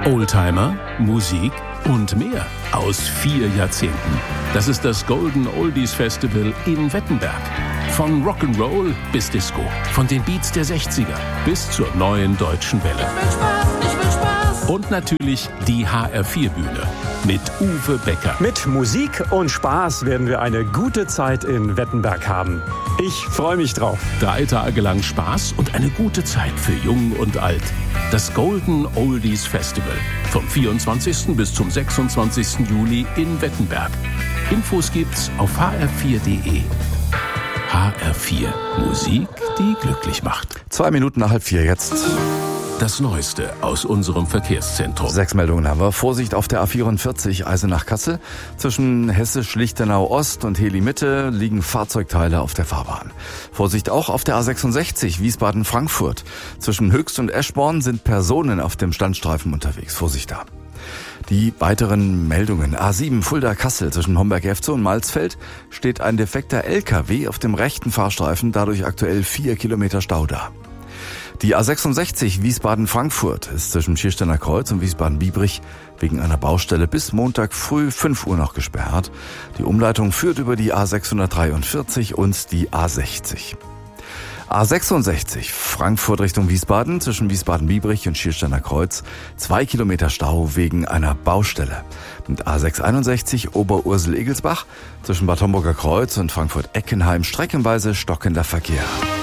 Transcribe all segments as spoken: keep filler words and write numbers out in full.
Oldtimer, Musik und mehr aus vier Jahrzehnten. Das ist das Golden Oldies Festival in Wettenberg. Von Rock'n'Roll bis Disco, von den Beats der sechziger bis zur neuen deutschen Welle. Ich will Spaß, ich will Spaß. Und natürlich die H R vier Bühne mit Uwe Becker. Mit Musik und Spaß werden wir eine gute Zeit in Wettenberg haben. Ich freue mich drauf. Drei Tage lang Spaß und eine gute Zeit für Jung und Alt. Das Golden Oldies Festival vom vierundzwanzigsten bis zum sechsundzwanzigsten Juli in Wettenberg. Infos gibt's auf h r vier punkt d e. H R vier. Musik, die glücklich macht. Zwei Minuten nach halb vier jetzt. Das Neueste aus unserem Verkehrszentrum. Sechs Meldungen haben wir. Vorsicht auf der A vierundvierzig Eisenach-Kassel. Zwischen Hessisch-Lichtenau-Ost und Heli-Mitte liegen Fahrzeugteile auf der Fahrbahn. Vorsicht auch auf der A sechsundsechzig Wiesbaden-Frankfurt. Zwischen Höchst und Eschborn sind Personen auf dem Standstreifen unterwegs. Vorsicht da. Die weiteren Meldungen. A sieben Fulda-Kassel zwischen Homberg-Efze und Malzfeld steht ein defekter L K W auf dem rechten Fahrstreifen, dadurch aktuell vier Kilometer Stau da. Die A sechsundsechzig Wiesbaden-Frankfurt ist zwischen Schiersteiner Kreuz und Wiesbaden-Biebrich wegen einer Baustelle bis Montag früh fünf Uhr noch gesperrt. Die Umleitung führt über die A sechshundertdreiundvierzig und die A sechzig. A sechsundsechzig Frankfurt Richtung Wiesbaden zwischen Wiesbaden-Biebrich und Schiersteiner Kreuz. Zwei Kilometer Stau wegen einer Baustelle. Und A sechshunderteinundsechzig Oberursel-Egelsbach zwischen Bad Homburger Kreuz und Frankfurt-Eckenheim streckenweise stockender Verkehr.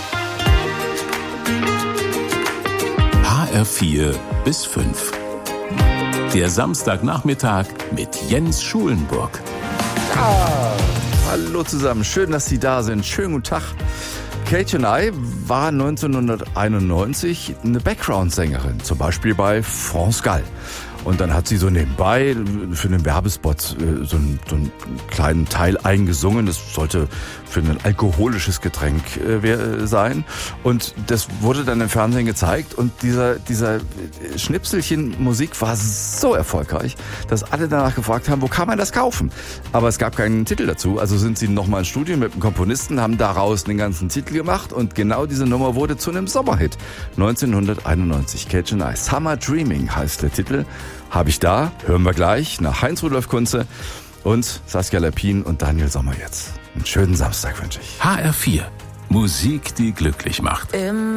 H R vier bis fünf. Der Samstagnachmittag mit Jens Schulenburg. Ah, hallo zusammen, schön, dass Sie da sind. Schönen guten Tag. Kate and I war neunzehnhunderteinundneunzig eine Background-Sängerin, zum Beispiel bei France Gall. Und dann hat sie so nebenbei für einen Werbespot so einen, so einen kleinen Teil eingesungen. Das sollte für ein alkoholisches Getränk sein. Und das wurde dann im Fernsehen gezeigt. Und dieser, dieser Schnipselchen Musik war so erfolgreich, dass alle danach gefragt haben, wo kann man das kaufen? Aber es gab keinen Titel dazu. Also sind sie nochmal ins Studio mit einem Komponisten, haben daraus den ganzen Titel gemacht. Und genau diese Nummer wurde zu einem Sommerhit. neunzehnhunderteinundneunzig. Kate and I. Summer Dreaming heißt der Titel. Habe ich da, hören wir gleich nach Heinz-Rudolf Kunze und Saskia Lepin und Daniel Sommer jetzt. Einen schönen Samstag wünsche ich. H R vier. Musik, die glücklich macht. Im